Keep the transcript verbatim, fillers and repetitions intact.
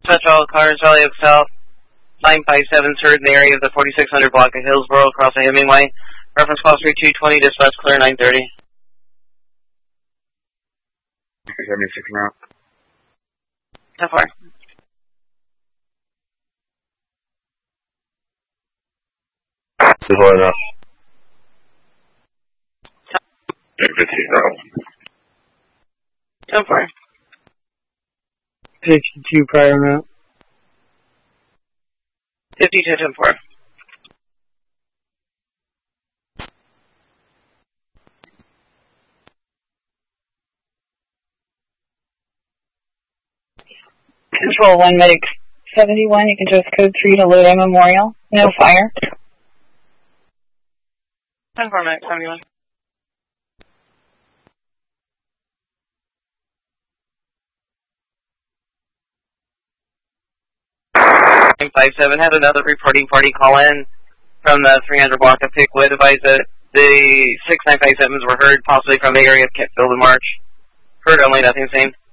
Central cars, Raleigh Oak South, nine five seven, heard in the area of the forty-six hundred block of Hillsboro, across the Hemingway. Reference call three two twenty, dispatch clear nine thirty. seventy-six now. How far? Just hold it up. fifteen now. How far? sixty-two prior route. fifty-two ten four. Control one, Medic seventy-one, you can just code three to Lodi Memorial. No fire. ten four, Medic seventy-one. nine five seven, had another reporting party call in from the three hundred block of Pickwood. Advised that the six nine five sevens were heard, possibly from the area of Kentfield and March. Heard only, nothing seen.